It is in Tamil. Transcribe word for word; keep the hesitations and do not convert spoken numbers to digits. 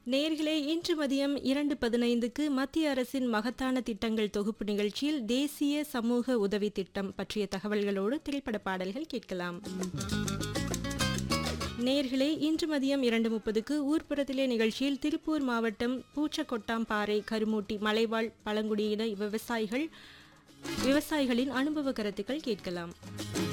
நேயர்களே, இன்று மதியம் இரண்டு பதினைந்துக்கு மத்திய அரசின் மகத்தான திட்டங்கள் தொகுப்பு நிகழ்ச்சியில் தேசிய சமூக உதவி திட்டம் பற்றிய தகவல்களோடு திரைப்பட பாடல்கள் கேட்கலாம். நேயர்களே, இன்று மதியம் இரண்டு முப்பதுக்கு ஊர்ப்புறத்திலே நிகழ்ச்சியில் திருப்பூர் மாவட்டம் பூச்சக்கொட்டாம்பாறை கருமூட்டி மலைவாழ் பழங்குடியின விவசாயிகள் விவசாயிகளின் அனுபவ கருத்துக்கள் கேட்கலாம்.